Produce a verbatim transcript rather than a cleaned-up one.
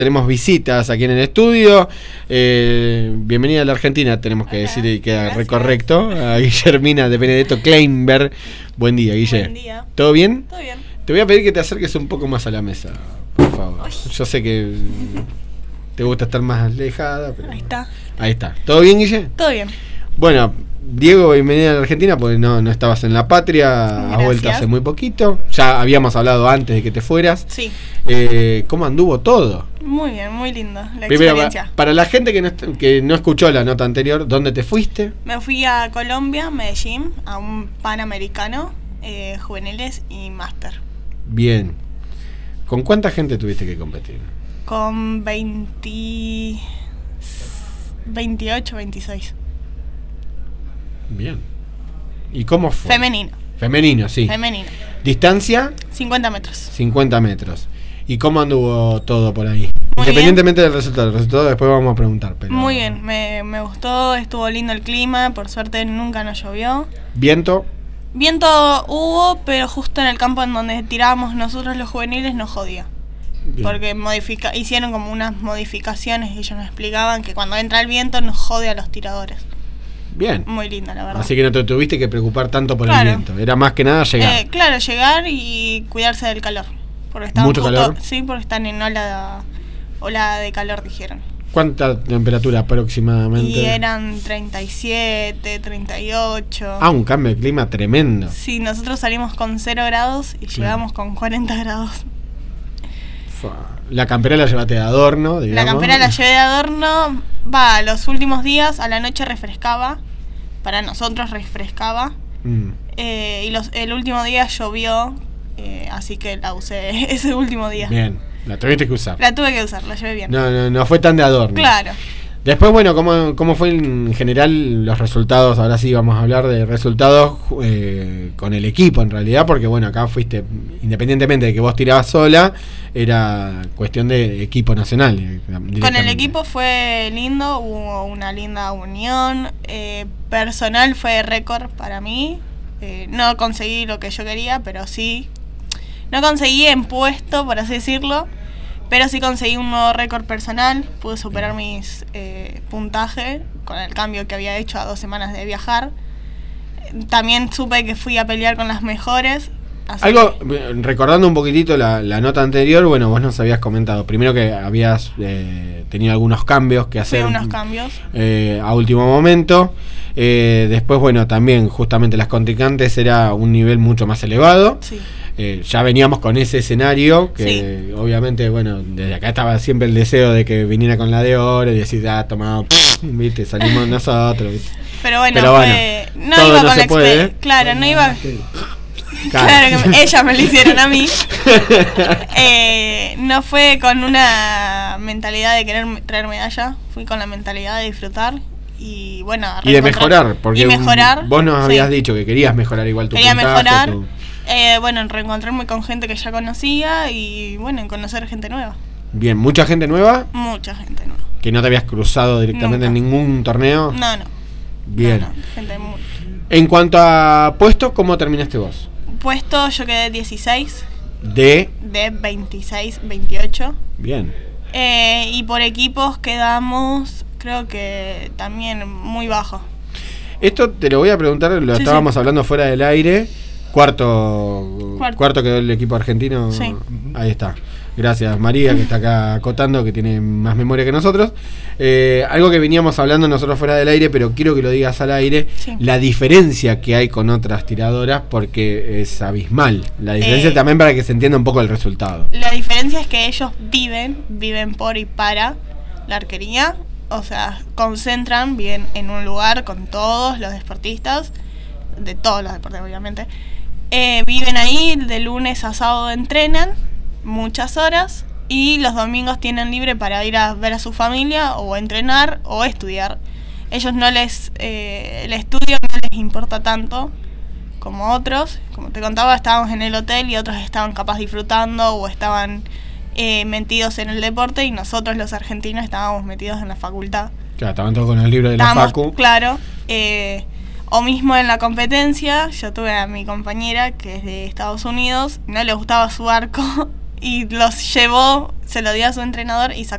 Tenemos visitas aquí en el estudio. Eh, bienvenida a la Argentina, tenemos que Hola, decir y queda re correcto. A Guillermina de Benedetto Kleinberg. Buen día, Guille. Buen día. ¿Todo bien? Todo bien. Te voy a pedir que te acerques un poco más a la mesa, por favor. Uy. Yo sé que te gusta estar más alejada, pero... Ahí está. Ahí está. ¿Todo bien, Guille? Todo bien. Bueno, Diego, bienvenida a la Argentina, porque no, no estabas en la patria, has vuelto hace muy poquito. Ya habíamos hablado antes de que te fueras. Sí. Eh, ¿Cómo anduvo todo? Muy bien, muy lindo la Primero, experiencia. Para, para la gente que no, que no escuchó la nota anterior, ¿dónde te fuiste? Me fui a Colombia, Medellín, a un Panamericano, eh, juveniles y máster. Bien. ¿Con cuánta gente tuviste que competir? Con veinte, veintiocho, veintiséis. Bien. ¿Y cómo fue? Femenino. Femenino, sí. Femenino. ¿Distancia? cincuenta metros. cincuenta metros. ¿Y cómo anduvo todo por ahí? Muy Independientemente bien. del resultado. El resultado después vamos a preguntar. Pero... Muy bien, me, me gustó, estuvo lindo el clima, por suerte nunca nos llovió. ¿Viento? Viento hubo, pero justo en el campo en donde tirábamos nosotros los juveniles nos jodía. Bien. Porque modifica, hicieron como unas modificaciones y ellos nos explicaban que cuando entra el viento nos jode a los tiradores. Bien. Muy linda, la verdad. Así que no te tuviste que preocupar tanto por claro. el viento. Era más que nada llegar. Eh, claro, llegar y cuidarse del calor. Porque estaban ¿Mucho justo, calor? Sí, porque están en ola, ola de calor, dijeron. ¿Cuánta temperatura aproximadamente? Y eran treinta y siete, treinta y ocho. Ah, un cambio de clima tremendo. Sí, nosotros salimos con cero grados y sí. llegamos con cuarenta grados. La campera la llevaste de adorno, digamos. La campera la llevé de adorno. Va, los últimos días a la noche refrescaba. Para nosotros refrescaba. Mm. Eh, y los, el último día llovió. Eh, así que la usé ese último día. Bien, la tuviste que usar. La tuve que usar, la llevé bien. No, no, no fue tan de adorno. Claro. Después, bueno, ¿cómo, cómo fue en general los resultados? Ahora sí vamos a hablar de resultados eh, con el equipo en realidad, porque bueno, acá fuiste, independientemente de que vos tirabas sola, era cuestión de equipo nacional. Con el equipo fue lindo, hubo una linda unión, eh, personal fue récord para mí, eh, no conseguí lo que yo quería, pero sí, no conseguí en puesto, por así decirlo, pero sí conseguí un nuevo récord personal, pude superar mis eh, puntajes con el cambio que había hecho a dos semanas de viajar. También supe que fui a pelear con las mejores. Algo, que... recordando un poquitito la, la nota anterior, bueno, vos nos habías comentado, primero que habías eh, tenido algunos cambios que hacer. Sí, unos cambios. Eh, a último momento. Eh, después, bueno, también justamente las contrincantes era un nivel mucho más elevado. Sí. Eh, ya veníamos con ese escenario que sí. obviamente, bueno, desde acá estaba siempre el deseo de que viniera con la de oro y decir, ah, tomado, viste, salimos nosotros, ¿viste? Pero bueno, Pero bueno fue, no todo iba no con se la puede, ¿eh? Claro, no iba. Claro, claro que me, ellas me lo hicieron a mí. eh, no fue con una mentalidad de querer traer medalla, fui con la mentalidad de disfrutar. Y bueno, y de mejorar, porque y mejorar, vos nos habías sí. dicho que querías mejorar igual tu Quería puntaje, mejorar, tu... eh, bueno, reencontrarme con gente que ya conocía y bueno, en conocer gente nueva. Bien, ¿mucha gente nueva? Mucha gente nueva. ¿Que no te habías cruzado directamente Nunca. en ningún torneo? No, no. Bien. No, no, gente muy... En cuanto a puestos, ¿cómo terminaste vos? Puesto, yo quedé dieciséis. De... De veintiséis, veintiocho. Bien. Eh, y por equipos quedamos, creo que también muy bajo. Esto te lo voy a preguntar, lo sí, estábamos sí. hablando fuera del aire. Cuarto, cuarto cuarto quedó el equipo argentino. Sí. Ahí está. Gracias María, que está acá acotando, que tiene más memoria que nosotros. Eh, algo que veníamos hablando nosotros fuera del aire, pero quiero que lo digas al aire, sí. La diferencia que hay con otras tiradoras, porque es abismal. La diferencia eh, también para que se entienda un poco el resultado. La diferencia es que ellos viven, viven por y para la arquería. O sea, concentran bien en un lugar con todos los deportistas, de todos los deportes obviamente. Eh, viven ahí, de lunes a sábado entrenan muchas horas y los domingos tienen libre para ir a ver a su familia o entrenar o estudiar. Ellos no les, eh, el estudio no les importa tanto como otros. Como te contaba, estábamos en el hotel y otros estaban capaz disfrutando o estaban eh, metidos en el deporte y nosotros los argentinos estábamos metidos en la facultad. Claro, estaban todos con el libro de la estábamos, facu. Claro. Eh, O mismo en la competencia, yo tuve a mi compañera que es de Estados Unidos, no le gustaba su arco y los llevó, se lo dio a su entrenador y sacó